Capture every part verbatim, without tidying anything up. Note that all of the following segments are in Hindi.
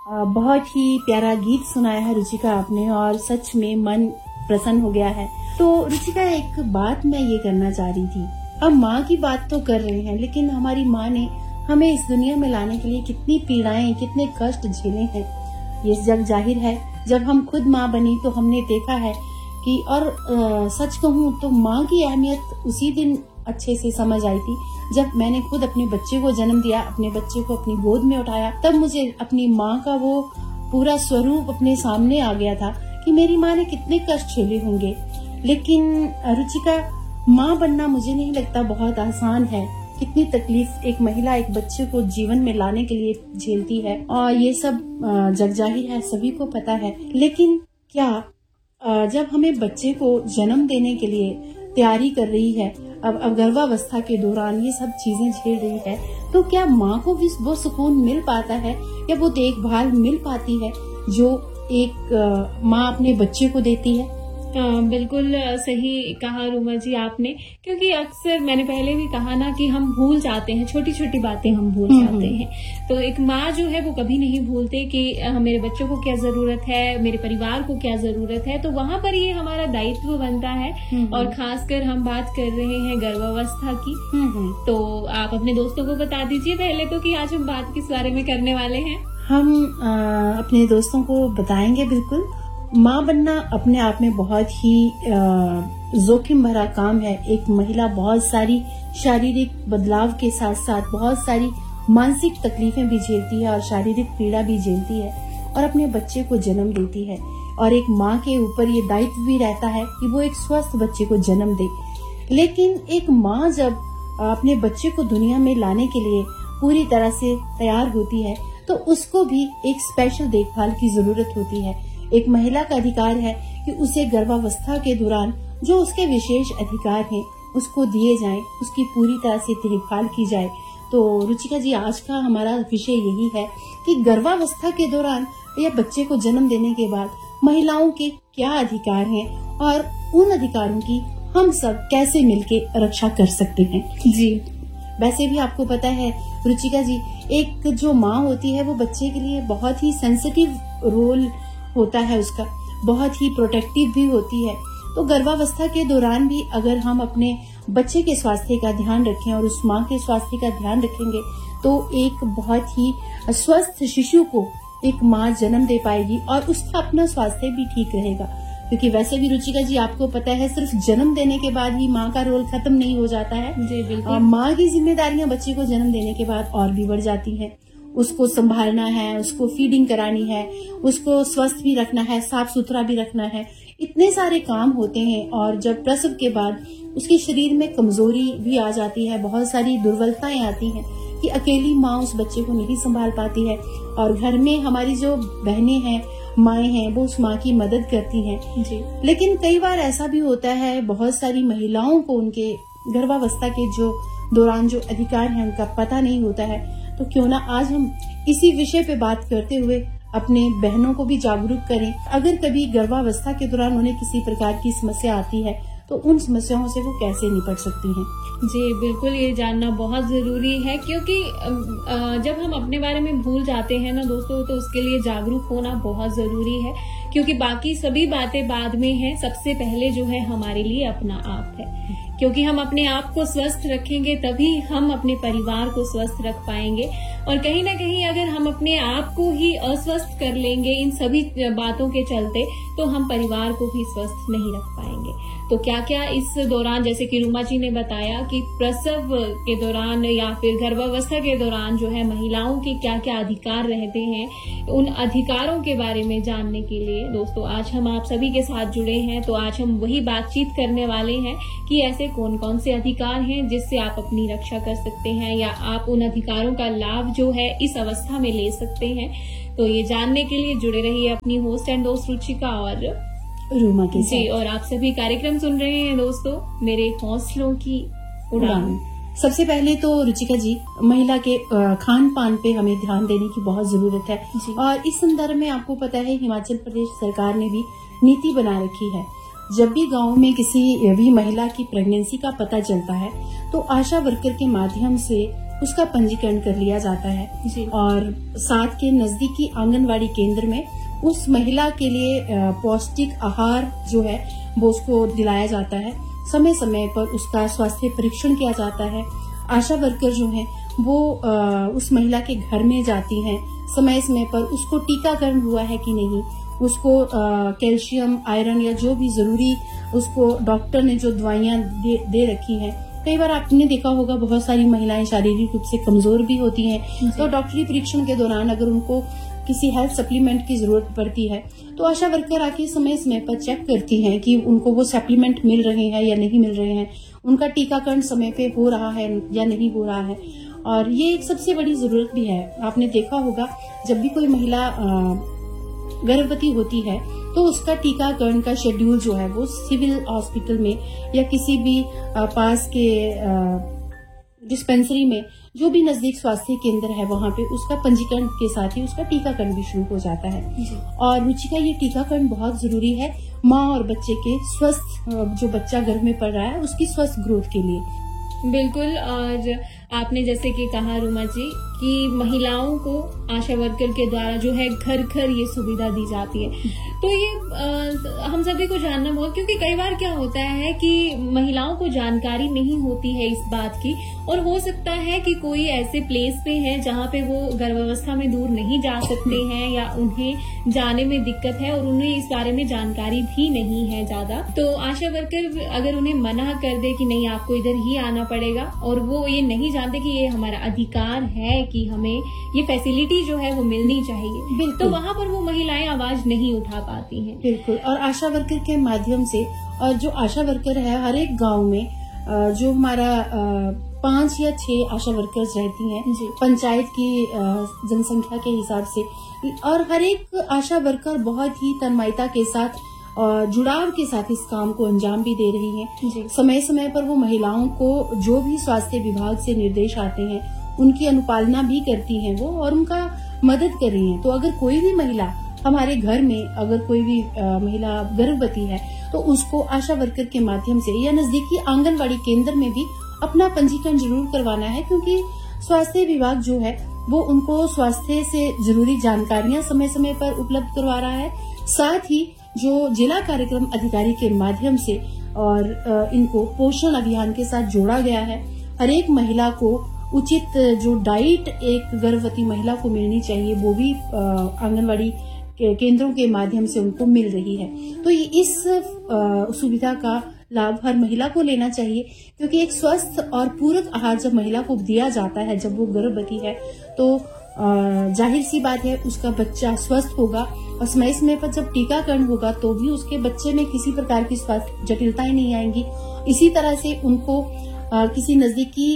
बहुत ही प्यारा गीत सुनाया है रुचिका आपने और सच में मन प्रसन्न हो गया है। तो रुचिका, एक बात मैं ये करना चाह रही थी, हम माँ की बात तो कर रहे हैं, लेकिन हमारी माँ ने हमें इस दुनिया में लाने के लिए कितनी पीड़ाएं, कितने कष्ट झेले हैं, ये जग जाहिर है। जब हम खुद माँ बनी तो हमने देखा है कि, और आ, सच कहूँ तो माँ की अहमियत उसी दिन अच्छे से समझ आई थी जब मैंने खुद अपने बच्चे को जन्म दिया, अपने बच्चे को अपनी गोद में उठाया। तब मुझे अपनी माँ का वो पूरा स्वरूप अपने सामने आ गया था कि मेरी माँ ने कितने कष्ट झेले होंगे। लेकिन रुचिका, माँ बनना मुझे नहीं लगता बहुत आसान है। कितनी तकलीफ एक महिला एक बच्चे को जीवन में लाने के लिए झेलती है, और ये सब जग जाहिर है, सभी को पता है। लेकिन क्या जब हमें बच्चे को जन्म देने के लिए तैयारी कर रही है, अब अब गर्भावस्था के दौरान ये सब चीजें झेल रही है, तो क्या माँ को भी वो सुकून मिल पाता है या वो देखभाल मिल पाती है जो एक माँ अपने बच्चे को देती है? आ, बिल्कुल सही कहा रूमा जी आपने, क्योंकि अक्सर मैंने पहले भी कहा ना कि हम भूल जाते हैं, छोटी छोटी बातें हम भूल जाते हैं। तो एक माँ जो है वो कभी नहीं भूलते कि मेरे बच्चों को क्या जरूरत है, मेरे परिवार को क्या जरूरत है। तो वहाँ पर ये हमारा दायित्व बनता है। और खासकर हम बात कर रहे हैं गर्भावस्था की, तो आप अपने दोस्तों को बता दीजिए पहले तो कि आज हम बात किस बारे में करने वाले हैं। हम आ, अपने दोस्तों को बताएंगे बिल्कुल। माँ बनना अपने आप में बहुत ही जोखिम भरा काम है। एक महिला बहुत सारी शारीरिक बदलाव के साथ साथ बहुत सारी मानसिक तकलीफें भी झेलती है और शारीरिक पीड़ा भी झेलती है और अपने बच्चे को जन्म देती है। और एक माँ के ऊपर ये दायित्व भी रहता है कि वो एक स्वस्थ बच्चे को जन्म दे। लेकिन एक माँ जब अपने बच्चे को दुनिया में लाने के लिए पूरी तरह से तैयार होती है तो उसको भी एक स्पेशल देखभाल की जरूरत होती है। एक महिला का अधिकार है कि उसे गर्भावस्था के दौरान जो उसके विशेष अधिकार हैं उसको दिए जाएं, उसकी पूरी तरह से देखभाल की जाए। तो रुचिका जी, आज का हमारा विषय यही है कि गर्भावस्था के दौरान या बच्चे को जन्म देने के बाद महिलाओं के क्या अधिकार हैं और उन अधिकारों की हम सब कैसे मिलके रक्षा कर सकते हैं। जी, वैसे भी आपको पता है रुचिका जी, एक जो माँ होती है वो बच्चे के लिए बहुत ही सेंसिटिव रोल होता है, उसका बहुत ही प्रोटेक्टिव भी होती है। तो गर्भावस्था के दौरान भी अगर हम अपने बच्चे के स्वास्थ्य का ध्यान रखें और उस माँ के स्वास्थ्य का ध्यान रखेंगे तो एक बहुत ही स्वस्थ शिशु को एक माँ जन्म दे पाएगी और उसका अपना स्वास्थ्य भी ठीक रहेगा। क्योंकि वैसे भी रुचिका जी, आपको पता है सिर्फ जन्म देने के बाद ही माँ का रोल खत्म नहीं हो जाता है। जी बिल्कुल। माँ की जिम्मेदारियां बच्चे को जन्म देने के बाद और भी बढ़ जाती हैं। उसको संभालना है, उसको फीडिंग करानी है, उसको स्वस्थ भी रखना है, साफ सुथरा भी रखना है, इतने सारे काम होते हैं। और जब प्रसव के बाद उसके शरीर में कमजोरी भी आ जाती है, बहुत सारी दुर्बलताएं आती हैं कि अकेली माँ उस बच्चे को नहीं संभाल पाती है और घर में हमारी जो बहनें हैं, माएँ हैं, वो उस माँ की मदद करती हैं। जी। लेकिन कई बार ऐसा भी होता है, बहुत सारी महिलाओं को उनके गर्भावस्था के जो दौरान जो अधिकार है उनका पता नहीं होता है। तो क्यों ना आज हम इसी विषय पे बात करते हुए अपने बहनों को भी जागरूक करें। अगर कभी गर्भावस्था के दौरान उन्हें किसी प्रकार की समस्या आती है तो उन समस्याओं से वो कैसे निपट सकती हैं। जी बिल्कुल, ये जानना बहुत जरूरी है, क्योंकि जब हम अपने बारे में भूल जाते हैं ना दोस्तों, तो उसके लिए जागरूक होना बहुत जरूरी है। क्योंकि बाकी सभी बातें बाद में हैं, सबसे पहले जो है हमारे लिए अपना आप है। क्योंकि हम अपने आप को स्वस्थ रखेंगे तभी हम अपने परिवार को स्वस्थ रख पाएंगे। और कहीं ना कहीं अगर हम अपने आप को ही अस्वस्थ कर लेंगे इन सभी बातों के चलते, तो हम परिवार को भी स्वस्थ नहीं रख पाएंगे। तो क्या क्या इस दौरान, जैसे कि रूमा जी ने बताया कि प्रसव के दौरान या फिर गर्भावस्था के दौरान जो है महिलाओं के क्या क्या अधिकार रहते हैं, उन अधिकारों के बारे में जानने के लिए दोस्तों आज हम आप सभी के साथ जुड़े हैं। तो आज हम वही बातचीत करने वाले हैं कि ऐसे कौन कौन से अधिकार हैं जिससे आप अपनी रक्षा कर सकते हैं या आप उन अधिकारों का लाभ जो है इस अवस्था में ले सकते हैं। तो ये जानने के लिए जुड़े रहिए अपनी होस्ट एंड दोस्त रुचिका और रूमा के जी। और आप सभी कार्यक्रम सुन रहे हैं दोस्तों, मेरे हौसलों की उड़ान। सबसे पहले तो रुचिका जी, महिला के खान पान पे हमें ध्यान देने की बहुत जरूरत है। और इस संदर्भ में आपको पता है हिमाचल प्रदेश सरकार ने भी नीति बना रखी है। जब भी गांव में किसी भी महिला की प्रेगनेंसी का पता चलता है तो आशा वर्कर के माध्यम से उसका पंजीकरण कर लिया जाता है जी। और साथ के नजदीकी आंगनवाड़ी केंद्र में उस महिला के लिए पौष्टिक आहार जो है वो उसको दिलाया जाता है। समय समय पर उसका स्वास्थ्य परीक्षण किया जाता है। आशा वर्कर जो है वो आ, उस महिला के घर में जाती हैं, समय समय पर उसको टीकाकरण हुआ है कि नहीं, उसको आ, कैल्शियम, आयरन या जो भी जरूरी उसको डॉक्टर ने जो दवाइयां दे, दे रखी हैं। कई बार आपने देखा होगा बहुत सारी महिलाएं शारीरिक रूप से कमजोर भी होती हैं, तो डॉक्टरी परीक्षण के दौरान अगर उनको किसी हेल्थ सप्लीमेंट की जरूरत पड़ती है तो आशा वर्कर आके समय समय पर चेक करती हैं कि उनको वो सप्लीमेंट मिल रहे हैं या नहीं मिल रहे हैं, उनका टीकाकरण समय पे हो रहा है या नहीं हो रहा है। और ये एक सबसे बड़ी जरूरत भी है। आपने देखा होगा जब भी कोई महिला गर्भवती होती है तो उसका टीकाकरण का शेड्यूल जो है वो सिविल हॉस्पिटल में या किसी भी आ, पास के डिस्पेंसरी में जो भी नजदीक स्वास्थ्य केंद्र है वहां पे उसका पंजीकरण के साथ ही उसका टीकाकरण भी शुरू हो जाता है। और रुचिका ये टीकाकरण बहुत जरूरी है माँ और बच्चे के स्वस्थ, जो बच्चा गर्भ में पड़ रहा है उसकी स्वस्थ ग्रोथ के लिए। बिल्कुल। और आपने जैसे कि कहा रूमा जी कि महिलाओं को आशा वर्कर के द्वारा जो है घर घर ये सुविधा दी जाती है, तो ये आ, हम सभी को जानना बहुत, क्योंकि कई बार क्या होता है कि महिलाओं को जानकारी नहीं होती है इस बात की, और हो सकता है कि कोई ऐसे प्लेस पे है जहाँ पे वो गर्भावस्था में दूर नहीं जा सकते हैं या उन्हें जाने में दिक्कत है और उन्हें इस बारे में जानकारी भी नहीं है ज्यादा। तो आशा वर्कर अगर उन्हें मना कर दे कि नहीं आपको इधर ही आना पड़ेगा और वो ये नहीं जानते कि ये हमारा अधिकार है कि हमें ये फैसिलिटी जो है वो मिलनी चाहिए, तो वहाँ पर वो महिलाएं आवाज नहीं उठा पाती हैं। बिल्कुल। और आशा वर्कर के माध्यम से, और जो आशा वर्कर है हर एक गांव में जो हमारा पांच या छह आशा वर्कर्स रहती हैं पंचायत की जनसंख्या के हिसाब से, और हर एक आशा वर्कर बहुत ही तन्मयता के साथ और जुड़ाव के साथ इस काम को अंजाम भी दे रही हैं। समय समय पर वो महिलाओं को जो भी स्वास्थ्य विभाग से निर्देश आते हैं उनकी अनुपालना भी करती हैं वो, और उनका मदद कर रही हैं। तो अगर कोई भी महिला हमारे घर में अगर कोई भी आ, महिला गर्भवती है तो उसको आशा वर्कर के माध्यम से या नजदीकी आंगनवाड़ी केंद्र में भी अपना पंजीकरण जरूर करवाना है, क्योंकि स्वास्थ्य विभाग जो है वो उनको स्वास्थ्य से जरूरी जानकारियां समय समय पर उपलब्ध करवा रहा है। साथ ही जो जिला कार्यक्रम अधिकारी के माध्यम से और इनको पोषण अभियान के साथ जोड़ा गया है। हर एक महिला को उचित जो डाइट एक गर्भवती महिला को मिलनी चाहिए वो भी आंगनवाड़ी के केंद्रों के माध्यम से उनको मिल रही है। तो इस सुविधा का लाभ हर महिला को लेना चाहिए, क्योंकि एक स्वस्थ और पूरक आहार जब महिला को दिया जाता है जब वो गर्भवती है तो जाहिर सी बात है उसका बच्चा स्वस्थ होगा, और समय समय पर जब टीकाकरण होगा तो भी उसके बच्चे में किसी प्रकार की स्वास्थ्य जटिलताएं नहीं आएंगी। इसी तरह से उनको आ, किसी नजदीकी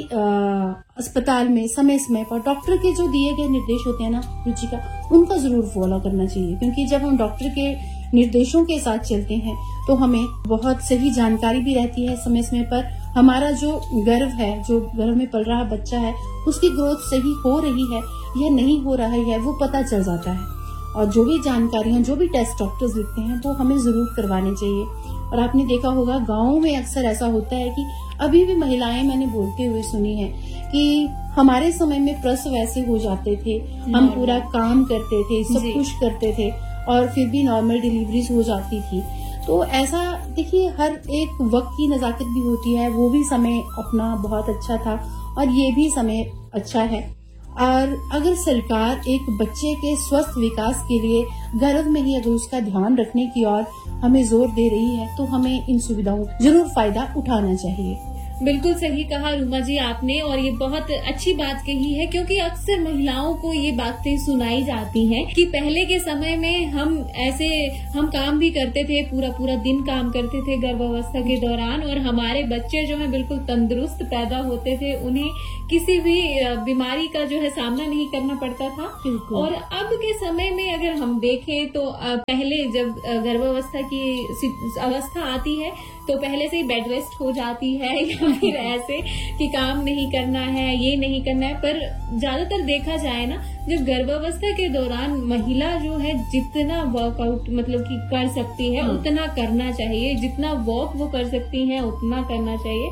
अस्पताल में समय समय पर डॉक्टर के जो दिए गए निर्देश होते हैं ना रुचिका, उनका जरूर फॉलो करना चाहिए, क्योंकि जब हम डॉक्टर के निर्देशों के साथ चलते हैं तो हमें बहुत सही जानकारी भी रहती है। समय समय पर हमारा जो गर्भ है, जो गर्भ में पल रहा बच्चा है, उसकी ग्रोथ सही हो रही है या नहीं हो रहा है वो पता चल जाता है। और जो भी जानकारियां, जो भी टेस्ट डॉक्टर्स लिखते हैं वो हमें जरूर करवाने चाहिए। और आपने देखा होगा गाँव में अक्सर ऐसा होता है कि अभी भी महिलाएं मैंने बोलते हुए सुनी है कि हमारे समय में प्रसव ऐसे हो जाते थे, हम पूरा काम करते थे, सब कुछ करते थे और फिर भी नॉर्मल डिलीवरीज हो जाती थी। तो ऐसा देखिए हर एक वक्त की नजाकत भी होती है, वो भी समय अपना बहुत अच्छा था और ये भी समय अच्छा है। और अगर सरकार एक बच्चे के स्वस्थ विकास के लिए गर्भ में ही अगर उसका ध्यान रखने की ओर हमें जोर दे रही है तो हमें इन सुविधाओं जरूर फायदा उठाना चाहिए। बिल्कुल सही कहा रूमा जी आपने, और ये बहुत अच्छी बात कही है, क्योंकि अक्सर महिलाओं को ये बातें सुनाई जाती हैं कि पहले के समय में हम ऐसे हम काम भी करते थे, पूरा पूरा दिन काम करते थे गर्भावस्था के दौरान, और हमारे बच्चे जो है बिल्कुल तंदुरुस्त पैदा होते थे, उन्हें किसी भी बीमारी का जो है सामना नहीं करना पड़ता था। और अब के समय में अगर हम देखें तो पहले जब गर्भावस्था की अवस्था आती है तो पहले से ही बेड रेस्ट हो जाती है या फिर ऐसे कि काम नहीं करना है, ये नहीं करना है। पर ज्यादातर देखा जाए ना, जब गर्भावस्था के दौरान महिला जो है जितना वर्कआउट मतलब कि कर सकती है उतना करना चाहिए, जितना वॉक वो कर सकती है उतना करना चाहिए।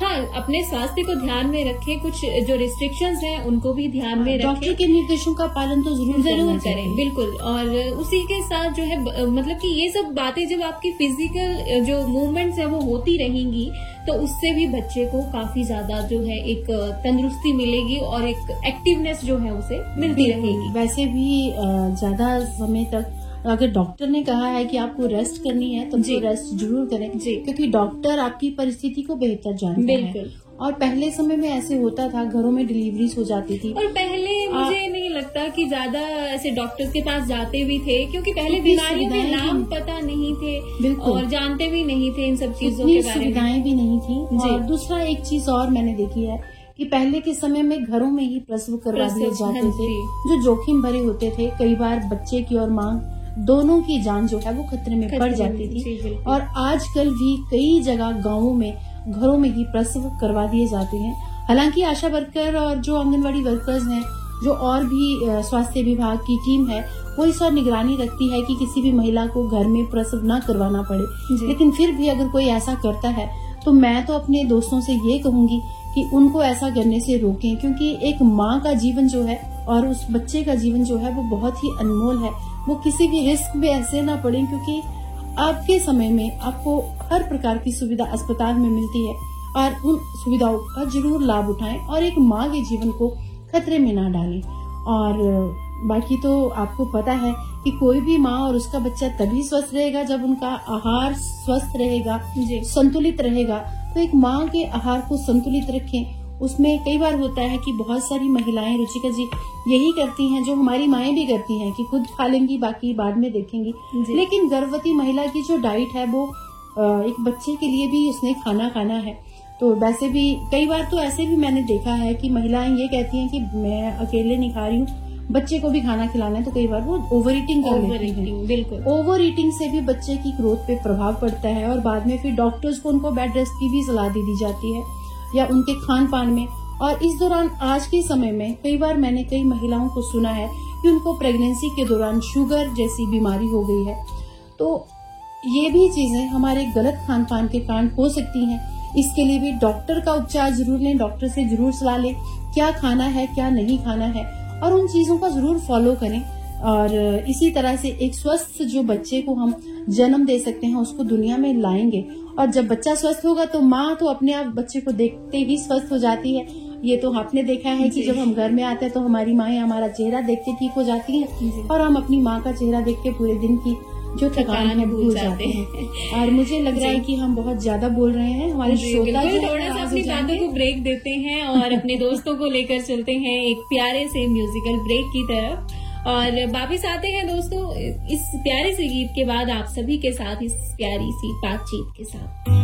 हाँ, अपने स्वास्थ्य को ध्यान में रखें, कुछ जो रिस्ट्रिक्शंस हैं उनको भी ध्यान में रखें, डॉक्टर के निर्देशों का पालन तो जरूर जरूर करें, बिल्कुल। और उसी के साथ जो है मतलब कि ये सब बातें जब आपकी फिजिकल जो मूवमेंट्स है वो होती रहेंगी तो उससे भी बच्चे को काफी ज्यादा जो है एक तंदुरुस्ती मिलेगी और एक एक्टिवनेस जो है उसे मिलती रहेगी। वैसे भी ज्यादा समय तक अगर डॉक्टर ने कहा है कि आपको रेस्ट करनी है तो, तो रेस्ट जरूर करें, क्योंकि डॉक्टर आपकी परिस्थिति को बेहतर जानता है। और पहले समय में ऐसे होता था, घरों में डिलीवरीज हो जाती थी, और पहले मुझे नहीं लगता कि ज्यादा ऐसे डॉक्टर्स के पास जाते भी थे, क्योंकि पहले बीमारियों के नाम पता नहीं थे और जानते भी नहीं थे इन सब चीजों के बारे में, सुविधाएं भी नहीं थी। और दूसरा एक चीज और मैंने देखी है कि पहले के समय में घरों में ही प्रसव करवा दिए जाते थे, जो जोखिम भरे होते थे। कई बार बच्चे की और मां दोनों की जान जो है वो खतरे में पड़ जाती थी। और आजकल भी कई जगह गांवों में घरों में ही प्रसव करवा दिए जाते हैं। हालांकि आशा वर्कर और जो आंगनवाड़ी वर्कर्स हैं, जो और भी स्वास्थ्य विभाग की टीम है, वो इस और निगरानी रखती है कि किसी भी महिला को घर में प्रसव न करवाना पड़े। लेकिन फिर भी अगर कोई ऐसा करता है तो मैं तो अपने दोस्तों से ये कहूंगी कि उनको ऐसा करने से रोकें, क्योंकि एक माँ का जीवन जो है और उस बच्चे का जीवन जो है वो बहुत ही अनमोल है। वो किसी भी रिस्क में ऐसे ना पड़े, क्योंकि आपके समय में आपको हर प्रकार की सुविधा अस्पताल में मिलती है और उन सुविधाओं का जरूर लाभ उठाएं और एक माँ के जीवन को खतरे में ना डालें। और बाकी तो आपको पता है कि कोई भी माँ और उसका बच्चा तभी स्वस्थ रहेगा जब उनका आहार स्वस्थ रहेगा, संतुलित रहेगा। तो एक माँ के आहार को संतुलित रखें। उसमें कई बार होता है कि बहुत सारी महिलाएं, रुचिका जी, यही करती हैं जो हमारी माएं भी करती हैं कि खुद खा लेंगी, बाकी बाद में देखेंगी। लेकिन गर्भवती महिला की जो डाइट है वो एक बच्चे के लिए भी उसने खाना खाना है। तो वैसे भी कई बार तो ऐसे भी मैंने देखा है कि महिलाएं ये कहती हैं कि मैं अकेले नहीं खा रही हूँ, बच्चे को भी खाना खिलाना है, तो कई बार वो ओवर ईटिंग कर लेती हैं। बिल्कुल, ओवर ईटिंग से भी बच्चे की ग्रोथ पे प्रभाव पड़ता है और बाद में फिर डॉक्टर्स को उनको बेड रेस्ट की भी सलाह दे दी जाती है या उनके खान पान में। और इस दौरान आज के समय में कई बार मैंने कई महिलाओं को सुना है कि उनको प्रेगनेंसी के दौरान शुगर जैसी बीमारी हो गई है। तो ये भी चीजें हमारे गलत खान पान के कारण हो सकती हैं। इसके लिए भी डॉक्टर का उपचार जरूर लें, डॉक्टर से जरूर सलाह लें क्या खाना है क्या नहीं खाना है, और उन चीजों का जरूर फॉलो करें। और इसी तरह से एक स्वस्थ जो बच्चे को हम जन्म दे सकते हैं उसको दुनिया में लाएंगे। और जब बच्चा स्वस्थ होगा तो माँ तो अपने आप बच्चे को देखते ही स्वस्थ हो जाती है। ये तो आपने देखा है कि जब हम घर में आते हैं तो हमारी माएं हमारा चेहरा देख के ठीक हो जाती हैं और हम अपनी माँ का चेहरा देख के पूरे दिन की जो थकान है भूल जाते हैं। और मुझे लग रहा है कि हम बहुत ज्यादा बोल रहे हैं, हमारे श्रोता जो थोड़ा सा अपनी बातों को ब्रेक देते हैं और अपने दोस्तों को लेकर चलते हैं एक प्यारे से म्यूजिकल ब्रेक की तरफ और वापिस आते हैं दोस्तों इस प्यारे से गीत के बाद आप सभी के साथ, इस प्यारी सी बातचीत के साथ।